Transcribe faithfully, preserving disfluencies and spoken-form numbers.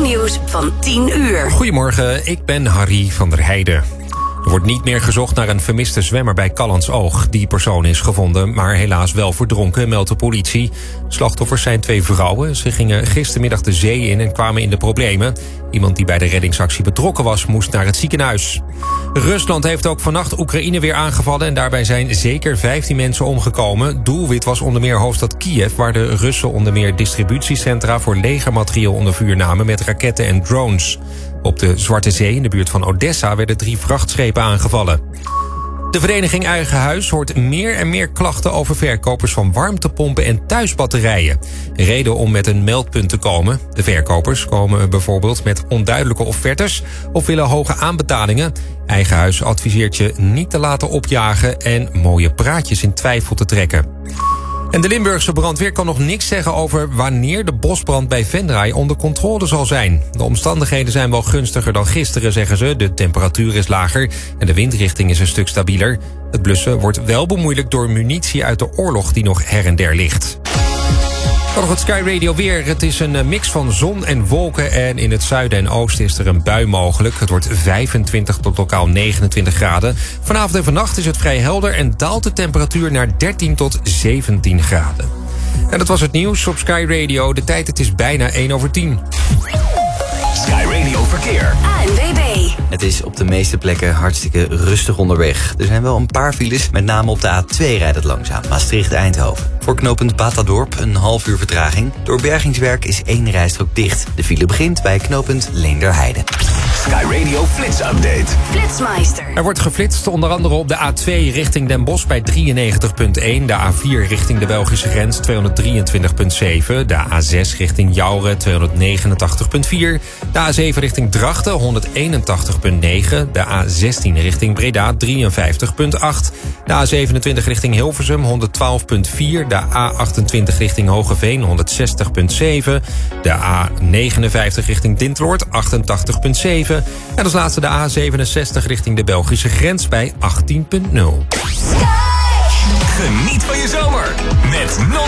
Nieuws van tien uur. Goedemorgen, ik ben Harry van der Heijden. Er wordt niet meer gezocht naar een vermiste zwemmer bij Callantsoog. Die persoon is gevonden, maar helaas wel verdronken, meldt de politie. Slachtoffers zijn twee vrouwen. Ze gingen gistermiddag de zee in en kwamen in de problemen. Iemand die bij de reddingsactie betrokken was, moest naar het ziekenhuis. Rusland heeft ook vannacht Oekraïne weer aangevallen en daarbij zijn zeker vijftien mensen omgekomen. Doelwit was onder meer hoofdstad Kiev, waar de Russen onder meer distributiecentra voor legermaterieel onder vuur namen met raketten en drones. Op de Zwarte Zee in de buurt van Odessa werden drie vrachtschepen aangevallen. De vereniging Eigen Huis hoort meer en meer klachten over verkopers van warmtepompen en thuisbatterijen. Reden om met een meldpunt te komen. De verkopers komen bijvoorbeeld met onduidelijke offertes of willen hoge aanbetalingen. Eigen Huis adviseert je niet te laten opjagen en mooie praatjes in twijfel te trekken. En de Limburgse brandweer kan nog niks zeggen over wanneer de bosbrand bij Venray onder controle zal zijn. De omstandigheden zijn wel gunstiger dan gisteren, zeggen ze. De temperatuur is lager en de windrichting is een stuk stabieler. Het blussen wordt wel bemoeilijkt door munitie uit de oorlog die nog her en der ligt. Dan nog het Sky Radio weer. Het is een mix van zon en wolken en in het zuiden en oosten is er een bui mogelijk. Het wordt vijfentwintig tot lokaal negenentwintig graden. Vanavond en vannacht is het vrij helder en daalt de temperatuur naar dertien tot zeventien graden. En dat was het nieuws op Sky Radio. De tijd, het is bijna één over tien. Sky Radio Verkeer. A N W B. Het is op de meeste plekken hartstikke rustig onderweg. Er zijn wel een paar files, met name op de A twee rijdt het langzaam. Maastricht-Eindhoven. Voor knooppunt Batadorp een half uur vertraging. Door bergingswerk is één rijstrook dicht. De file begint bij knooppunt Leenderheide. Sky Radio Flits Update. Flitsmeister. Er wordt geflitst onder andere op de A twee richting Den Bosch bij drieënnegentig komma één. De A vier richting de Belgische grens tweehonderddrieëntwintig komma zeven. De A zes richting Jouren tweehonderdnegenentachtig komma vier. De A zeven richting Drachten honderdeenentachtig komma negen. De A zestien richting Breda drieënvijftig komma acht. De A zevenentwintig richting Hilversum honderdtwaalf komma vier. De A achtentwintig richting Hogeveen honderdzestig komma zeven. De A negenenvijftig richting Dinteloord achtentachtig komma zeven. En als laatste de A zevenenzestig richting de Belgische grens bij achttien komma nul. Geniet van je zomer met